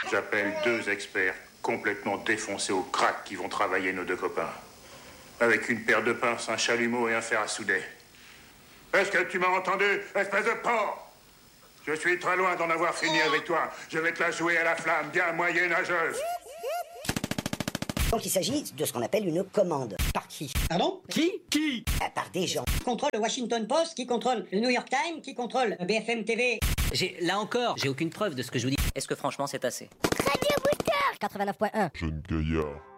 J'appelle 2 experts complètement défoncés au crack qui vont travailler nos 2 copains. Avec une paire de pinces, un chalumeau et un fer à souder. Est-ce que tu m'as entendu, espèce de porc? Je suis très loin d'en avoir fini avec toi. Je vais te la jouer à la flamme, bien moyenâgeuse. Donc il s'agit de ce qu'on appelle une commande. Par qui? Pardon? Qui? Par des gens. Qui contrôle le Washington Post, qui contrôle le New York Times, qui contrôle BFM TV. Là encore, j'ai aucune preuve de ce que je vous dis. Est-ce que franchement c'est assez? Radio Booster 89.1. Jeune gaillard.